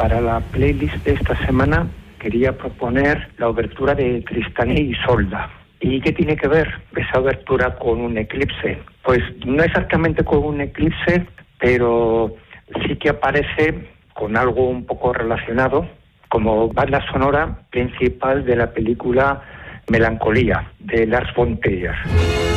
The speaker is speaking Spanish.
para la playlist de esta semana quería proponer la obertura de Tristán y Isolda. ¿Y qué tiene que ver esa obertura con un eclipse? Pues no exactamente con un eclipse, pero sí que aparece con algo un poco relacionado, como banda sonora principal de la película Melancolía, de Lars von Trier.